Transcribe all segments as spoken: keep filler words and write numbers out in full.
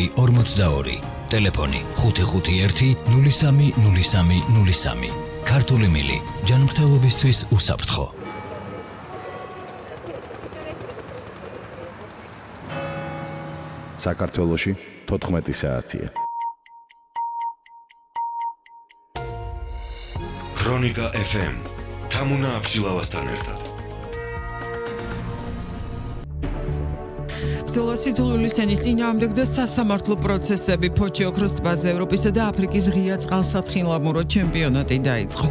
ორი ორმოცდაორი. ტელეფონი ხუთი ხუთი ერთი ნული სამი ნული სამი ნული სამი. ქართული მილი ჯანმრთელობისთვის უსაფრთხო. საქართველოში თოთხმეტი საათია. ქრონიკა ეფ ემ თამუნა აბშილავასთან ერთად. სიძულვილის ენის წინააღმდეგ და სასამართლო პროცესები ფოჩი ოქროს ტბაზე ევროპისა და აფრიკის ღია წყალსათხილამურო ჩემპიონატი დაიწყო.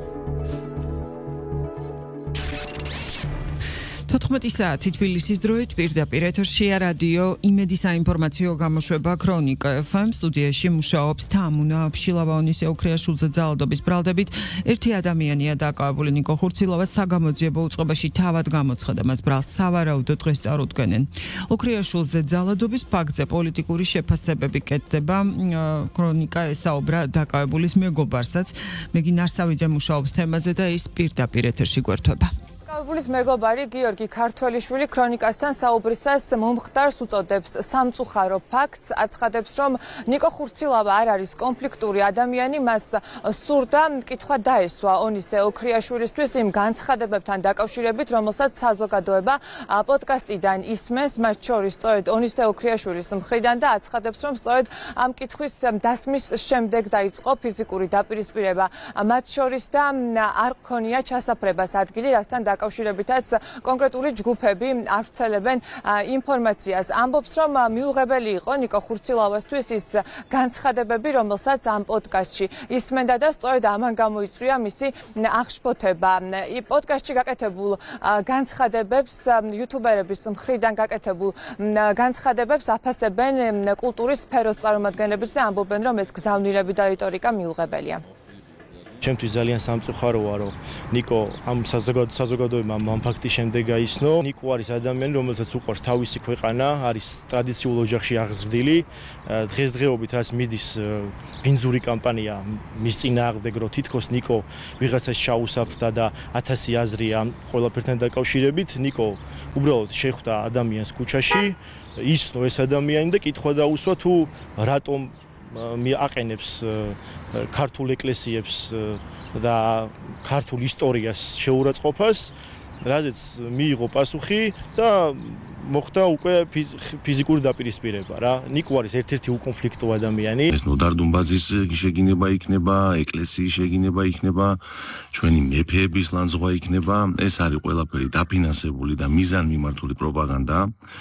თოთხმეტი საათი თბილისის დროით პირდაპირ ეთერშია რადიო იმედი საინფორმაციო გამოშვება ქრონიკა ეფ ემ. სტუდიაში მუშაობს თამუნა აბშილავაონის ეუქრიაშვილზე ძალადობის ბრალდებით ერთი ადამიანია დაკავებული. ნიკო ხურცილავა საგამოძიებო უწყებაში თავად გამოცხადა, მას ბრალს სავარაუდო დღეს წარუდგენენ. ოქრიაშვილზე ძალადობის ფაქტზე პოლიტიკური შეფასებები კეთდება. ქრონიკა ესაუბრა დაკავებულის მეგობარსაც. მეგი ნარსავიძე მუშაობს თემაზე და ის პირდაპირ ეთერში გვერდება. დაკავებულის მეგობარი გიორგი ქართველიშვილი ქრონიკასთან საუბრისას მომხდარს უწოდებს სამწუხარო ფაქტს, აცხადებს, რომ ნიკო ხურცილავა არ არის კონფლიქტური ადამიანი, მას სურდა კითხვა დაესვა ონისე ოქრიაშვილისთვის იმ განცხადებებთან დაკავშირებით, რომელსაც საზოგადოება პოდკასტიდან ისმენს, მათ შორის სწორედ ონისე ოქრიაშვილის მხრიდან და აცხადებს, რომ სწორედ ამ კითხვის დასმის შემდეგ დაიწყო ფიზიკური დაპირისპირება მათ შორის და არ ჰქონია ჩასაფრებას ადგილი, რასთან დაკავშირებითაც კონკრეტული ჯგუფები არ ვრცელებენ ინფორმაციას. ამბობს, რომ მიუღებელი იყო ნიკო ხურცილავასთვის ის განცხადებები, რომელსაც ამ პოდკასტში ისმენდა და სწორედ ამან გამოიწვია მისი აღშფოთება. პოდკასტში გაკეთებულ განცხადებებს, იუთუბერების მხრიდან გაკეთებულ განცხადებებს აფასებენ კულტურის სფეროს წარმომადგენლები და ამბობენ, რომ ეს გზავნილები და რიტორიკა მიუღებელია. ჩემთვის ძალიან სამწუხაროა, რომ ნიკო ამ საზოგადოებამ ამ ფაქტის შემდეგ გაიცნო. ნიკო არის ადამიანი, რომელსაც უყვარს თავისი ქვეყანა, არის ტრადიციულ ოჯახში აღზრდილი. დღესდღეობით რაც მიდის ბინძური კამპანია მის წინააღმდეგ, რომ თითქოს ნიკო ვიღაცას ჩაუსაფრდა და ათასი აზრია ამ ყველაფერთან დაკავშირებით. ნიკო უბრალოდ შეხვდა ადამიანს ქუჩაში, ისნო ეს ადამიანი და კითხვა დაუსვა თუ რატომ აყენებს ქართულ ეკლესიებს და ქართულ ისტორიას შეურაცხყოფას, რაზეც მიიღო პასუხი და მოხდა უკვე ფიზიკური დაპირისპირება რა. ნიკო არის ერთ-ერთი უკონფლიქტო ადამიანი. ეს ნოდარდუმბაძის შეგინება იქნება, ეკლესიის შეგინება იქნება, ჩვენი მეფეების ლანძღვა იქნება. ეს არის ყველაფერი დაფინანსებული და მიზანმიმართული პროპაგანდა,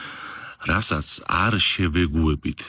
რასაც არ შევეგუებით.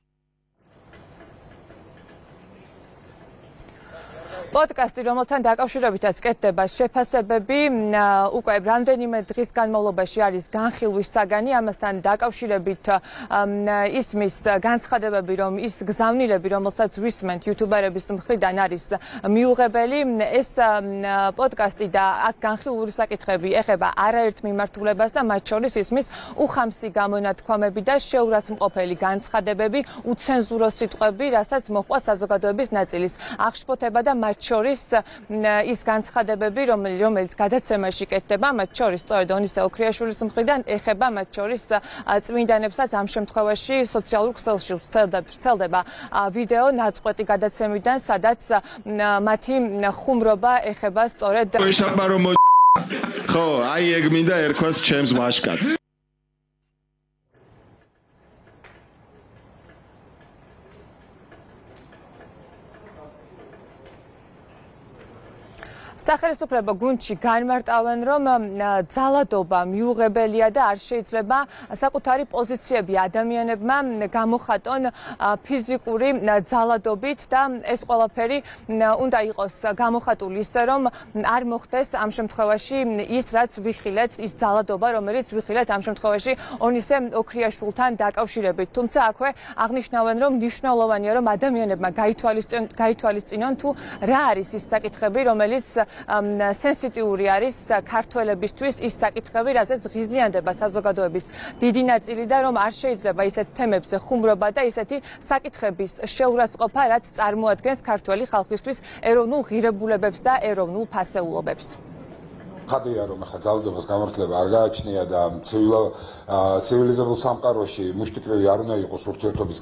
პოდკასტი, რომელთან დაკავშირებითაც კეთდება შეფასებები, უკვე რამდენიმე დღის განმავლობაში არის განხილვის საგანი, ამასთან დაკავშირებით ისმის განცხადებები, რომ ის გზავნილები, რომელსაც ვისმენთ იუთუბერების მხრიდან არის მიუღებელი. ეს პოდკასტი და აქ განხილვური საკითხები ეხება არაერთ მიმართულებას და მათ შორის ისმის უხამსი გამონათქვამები და შეურაცხმყოფელი განცხადებები, უცენზურო სიტყვები, რასაც მოჰყვა საზოგადოების ნაწილის აღშფოთება და მათ შორის ის განცხადებები, რომელიც გადაცემაში კეთდება, მათ შორის სწორედ ონისე ოქრიაშვილის მხრიდან ეხება მათ შორის წმინდანებსაც. ამ შემთხვევაში სოციალურ ქსელში ვრცელდება ვიდეო ნაწყვეტი გადაცემიდან, სადაც მათი ხუმრობა ეხება სწორედ ხო, აი ეგ მინდა ერქვას ჩემს ვაჟკაცს. სახელმწიფო გუნდში განმარტავენ, რომ ძალადობა მიუღებელია და არ შეიძლება საკუთარი პოზიციები ადამიანებმა გამოხატონ ფიზიკური ძალადობით და ეს ყველაფერი უნდა იყოს გამოხატული ისე, რომ არ მოხდეს ამ შემთხვევაში ის, რაც ვიხილეთ, ის ძალადობა, რომელიც ვიხილეთ ამ შემთხვევაში ონისე ოქრიაშვილთან დაკავშირებით. თუმცა აქვე აღნიშნავენ, რომ მნიშვნელოვანია, რომ ადამიანებმა გაითვალისწინონ თუ რა არის ის საკითხები, რომელიც სენსიტიური არის ქართველებისთვის, ის საკითხები, რაზეც ღიზიანდება საზოგადოების დიდი ნაწილი და რომ არ შეიძლება ისეთ თემებზე ხუმრობა და ისეთი საკითხების შეურაცხყოფა, რაც წარმოადგენს ქართველი ხალხისთვის ეროვნულ ღირებულებებს და ეროვნულ ფასეულობებს. ხადია, რომ ახლა ძალადობას გამართლება არ გააჩნია და ცივილიზებულ სამყაროში მუშტიკრევი არ უნდა იყოს ურთიერთობის